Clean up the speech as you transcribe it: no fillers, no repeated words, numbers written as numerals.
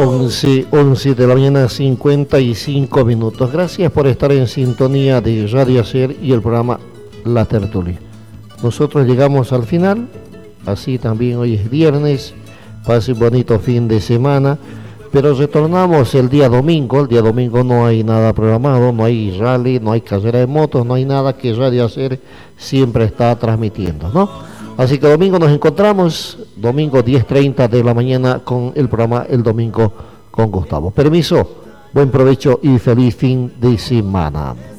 11 de la mañana, 55 minutos. Gracias por estar en sintonía de Radio Hacer y el programa La Tertulia. Nosotros llegamos al final, así también hoy es viernes, pase un bonito fin de semana, pero retornamos el día domingo. El día domingo no hay nada programado, no hay rally, no hay carrera de motos, no hay nada que Radio Hacer siempre está transmitiendo, ¿no? Así que domingo nos encontramos, domingo 10:30 de la mañana con el programa El Domingo con Gustavo. Permiso, buen provecho y feliz fin de semana.